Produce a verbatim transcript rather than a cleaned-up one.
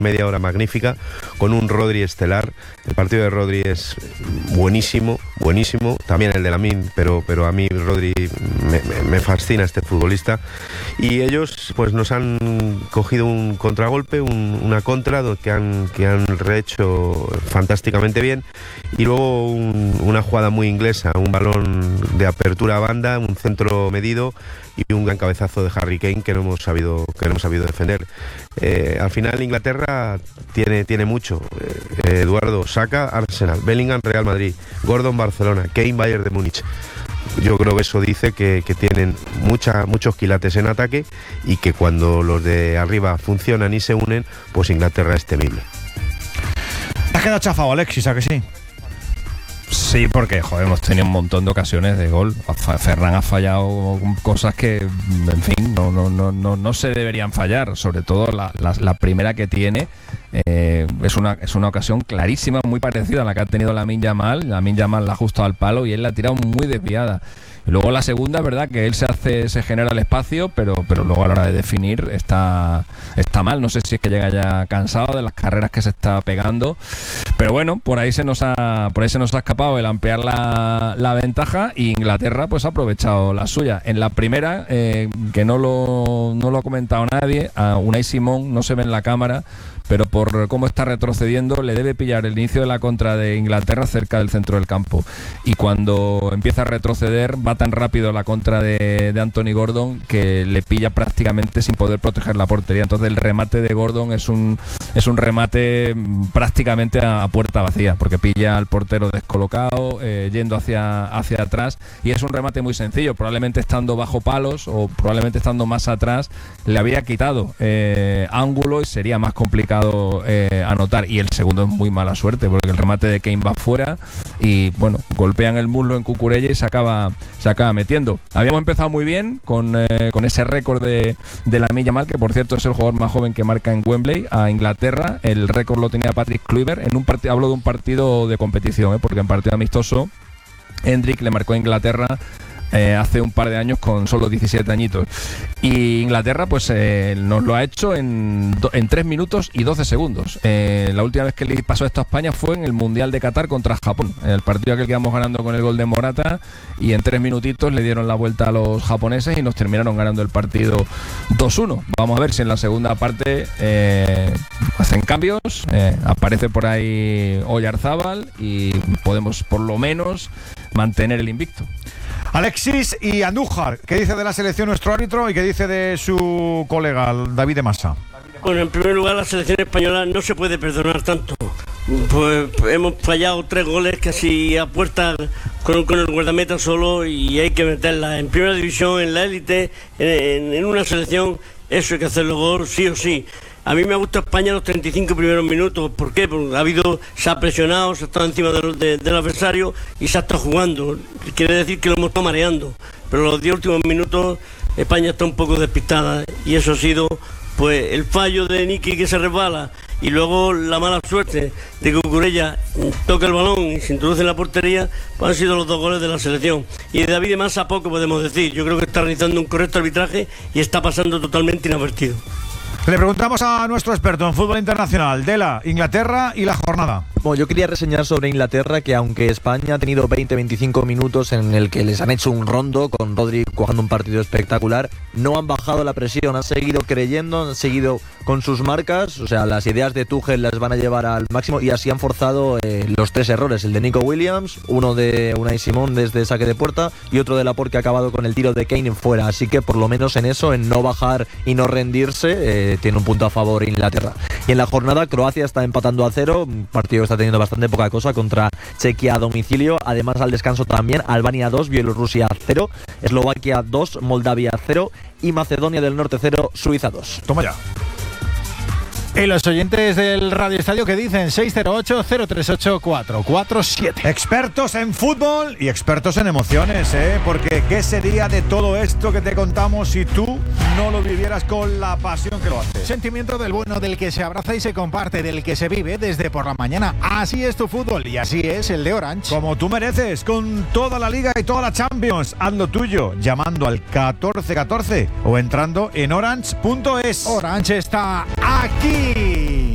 media hora magnífica, con un Rodri estelar. El partido de Rodri es buenísimo, buenísimo. También el de Lamine, pero, pero a mí Rodri me, me, me fascina este futbolista. Y ellos pues nos han cogido un contragolpe, un, una contra que han, que han rehecho fantásticamente bien. Y luego un, una jugada muy inglesa, un balón de apertura a banda, un centro medido y un gran cabezazo de Harry Kane que no hemos sabido, que no hemos sabido defender. Eh, al final Inglaterra tiene, tiene mucho. Eh, Eduardo, Saka, Arsenal, Bellingham, Real Madrid, Gordon, Barcelona, Kane, Bayern de Múnich. Yo creo que eso dice que, que tienen mucha, muchos quilates en ataque y que cuando los de arriba funcionan y se unen, pues Inglaterra es temible. ¿Te has quedado chafado, Alexis, a que sí? Sí, porque joder, hemos tenido un montón de ocasiones de gol. Ferran ha fallado cosas que, en fin, no, no, no, no, no se deberían fallar. Sobre todo la, la, la primera que tiene eh, es una es una ocasión clarísima, muy parecida a la que ha tenido Lamine Yamal. Lamine Yamal la ha ajustado al palo y él la ha tirado muy desviada. Y luego la segunda, es verdad que él se hace, se genera el espacio, pero, pero luego a la hora de definir está, está mal. No sé si es que llega ya cansado de las carreras que se está pegando. Pero bueno, por ahí se nos ha, por ahí se nos ha escapado el ampliar la, la ventaja, y Inglaterra pues ha aprovechado la suya. En la primera, eh, que no lo, no lo ha comentado nadie, a Unai Simón no se ve en la cámara, pero por cómo está retrocediendo le debe pillar el inicio de la contra de Inglaterra cerca del centro del campo, y cuando empieza a retroceder va tan rápido la contra de, de Anthony Gordon que le pilla prácticamente sin poder proteger la portería. Entonces el remate de Gordon es un es un remate prácticamente a, a puerta vacía, porque pilla al portero descolocado, eh, yendo hacia, hacia atrás, y es un remate muy sencillo. Probablemente estando bajo palos o probablemente estando más atrás le había quitado eh, ángulo y sería más complicado Eh, anotar. Y el segundo es muy mala suerte, porque el remate de Kane va fuera y bueno, golpean el muslo en Cucurella y se acaba, se acaba metiendo. Habíamos empezado muy bien con, eh, con ese récord de, de Lamine Yamal, que por cierto es el jugador más joven que marca en Wembley a Inglaterra. El récord lo tenía Patrick Kluivert en un partido, hablo de un partido de competición, eh, porque en partido amistoso Hendrick le marcó a Inglaterra Eh, hace un par de años con solo diecisiete añitos, y Inglaterra pues eh, nos lo ha hecho en, do, en tres minutos y doce segundos. Eh, la última vez que le pasó esto a España fue en el Mundial de Qatar contra Japón, en el partido aquel que íbamos ganando con el gol de Morata, y en tres minutitos le dieron la vuelta a los japoneses y nos terminaron ganando el partido dos uno. Vamos a ver si en la segunda parte eh, hacen cambios, eh, aparece por ahí Oyarzábal y podemos por lo menos mantener el invicto. Alexis y Andújar, ¿qué dice de la selección nuestro árbitro y qué dice de su colega David de Massa? Bueno, en primer lugar, la selección española no se puede perdonar tanto. Pues hemos fallado tres goles casi a puerta con, con el guardameta solo, y hay que meterla en primera división, en la élite, en, en una selección. Eso hay que hacerlo gol sí o sí. A mí me gusta España los treinta y cinco primeros minutos. ¿Por qué? Porque ha habido, se ha presionado, se ha estado encima de, de, del adversario y se ha estado jugando. Quiere decir que lo hemos estado mareando. Pero los diez últimos minutos España está un poco despistada, y eso ha sido pues el fallo de Niki, que se resbala, y luego la mala suerte de que Cucurella toca el balón y se introduce en la portería. Pues han sido los dos goles de la selección. Y de David de Massa poco podemos decir. Yo creo que está realizando un correcto arbitraje y está pasando totalmente inadvertido. Le preguntamos a nuestro experto en fútbol internacional, Dela, Inglaterra y la jornada. Bueno, yo quería reseñar sobre Inglaterra que aunque España ha tenido veinte a veinticinco minutos en el que les han hecho un rondo con Rodri jugando un partido espectacular, no han bajado la presión, han seguido creyendo, han seguido con sus marcas, o sea, las ideas de Tuchel las van a llevar al máximo, y así han forzado eh, los tres errores, el de Nico Williams, uno de Unai Simón desde saque de puerta y otro de Laporte que ha acabado con el tiro de Kane en fuera, así que por lo menos en eso, en no bajar y no rendirse, eh, tiene un punto a favor Inglaterra. Y en la jornada Croacia está empatando a cero, un partido que está teniendo bastante poca cosa contra Chequia a domicilio. Además al descanso también Albania dos, Bielorrusia cero, Eslovaquia dos, Moldavia cero y Macedonia del Norte cero, Suiza dos. Toma ya. Y los oyentes del Radio Estadio, que dicen seis cero ocho, cero tres ocho, cuatro cuatro siete. Expertos en fútbol y expertos en emociones, ¿eh? Porque ¿qué sería de todo esto que te contamos si tú no lo vivieras con la pasión que lo haces? Sentimiento del bueno, del que se abraza y se comparte, del que se vive desde por la mañana. Así es tu fútbol y así es el de Orange. Como tú mereces, con toda la Liga y toda la Champions. Haz lo tuyo llamando al catorce catorce o entrando en orange punto es. Orange está aquí.